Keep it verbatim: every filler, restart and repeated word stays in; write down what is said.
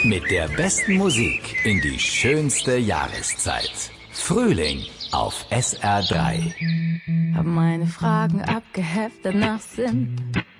Mit der besten Musik in die schönste Jahreszeit. Frühling auf S R drei. Hab meine Fragen abgeheftet nach Sinn.